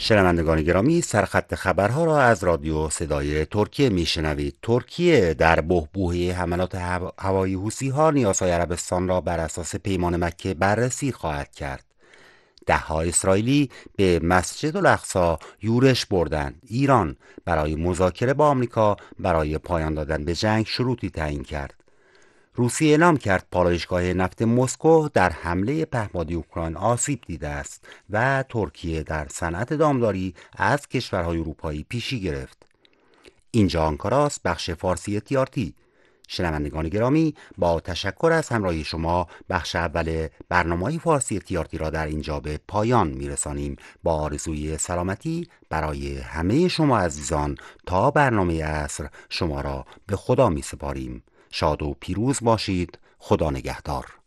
شنوندگان گرامی، سرخط خبرها را از رادیو صدای ترکیه میشنوید. ترکیه در بحبوحه حملات هوایی حوثی‌ها نیازهای عربستان را بر اساس پیمان مکه بررسی خواهد کرد. ده‌ها اسرائیلی به مسجد الاقصی یورش بردند. ایران برای مذاکره با آمریکا برای پایان دادن به جنگ شروطی تعیین کرد. روسیه اعلام کرد پالایشگاه نفت مسکو در حمله پهپادی اوکراین آسیب دیده است و ترکیه در صنعت دامداری از کشورهای اروپایی پیشی گرفت. اینجا آنکاراست، بخش فارسی TRT. شنوندگان گرامی، با تشکر از همراهی شما بخش اول برنامه فارسی TRT را در اینجا به پایان میرسانیم. با آرزوی سلامتی برای همه شما عزیزان تا برنامه عصر شما را به خدا می سپاریم. شاد و پیروز باشید. خدا نگهدار.